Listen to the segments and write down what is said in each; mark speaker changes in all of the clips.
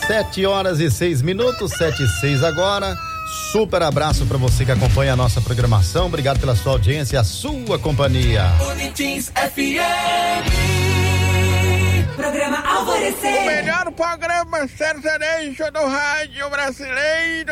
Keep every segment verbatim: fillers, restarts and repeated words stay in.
Speaker 1: Sete horas e seis minutos, sete e seis agora. Super abraço para você que acompanha a nossa programação. Obrigado pela sua audiência e a sua companhia.
Speaker 2: Unitins F M. Programa Alvorecer.
Speaker 3: O melhor programa sertanejo do rádio brasileiro.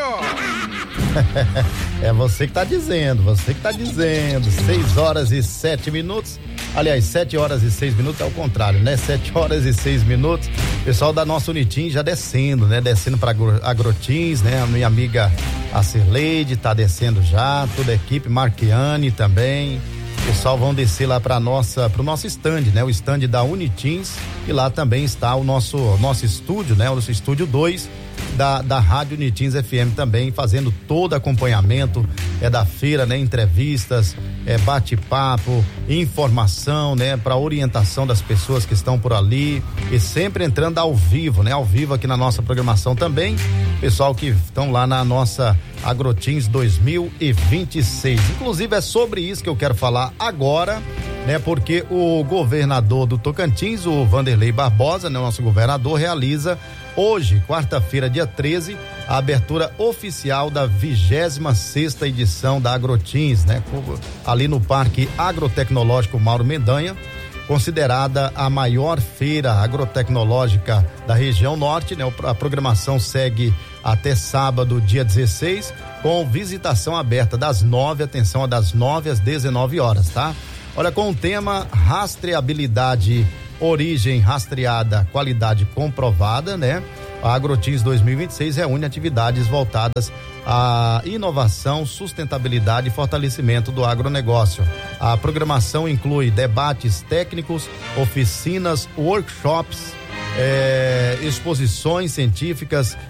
Speaker 1: É você que tá dizendo, você que tá dizendo. Seis horas e sete minutos. Aliás, sete horas e seis minutos é o contrário, né? Sete horas e seis minutos. Pessoal da nossa Unitim já descendo, né? Descendo pra Agrotins, né? A minha amiga a Cirleide tá descendo já, toda a equipe, Marquiane também. Pessoal, vão descer lá para nossa, pro nosso stand, né? O stand da Unitins, e lá também está o nosso nosso estúdio, né? O nosso estúdio dois da da Rádio Unitins F M também, fazendo todo acompanhamento é da feira, né? Entrevistas, é bate-papo, informação, né? Para orientação das pessoas que estão por ali, e sempre entrando ao vivo, né? Ao vivo aqui na nossa programação também. Pessoal que estão lá na nossa Agrotins dois mil e vinte e seis. Inclusive é sobre isso que eu quero falar agora, né? Porque o governador do Tocantins, o Vanderlei Barbosa, né? Nosso governador, realiza hoje, quarta-feira, dia treze, a abertura oficial da vigésima sexta edição da Agrotins, né? Ali no Parque Agrotecnológico Mauro Mendanha, considerada a maior feira agrotecnológica da região norte, né? A programação segue até sábado, dia dezesseis, com visitação aberta das nove, atenção, das nove às dezenove horas, tá? Olha, com o tema rastreabilidade, origem rastreada, qualidade comprovada, né? A Agrotins dois mil e vinte e seis reúne atividades voltadas à inovação, sustentabilidade e fortalecimento do agronegócio. A programação inclui debates técnicos, oficinas, workshops, eh, exposições científicas,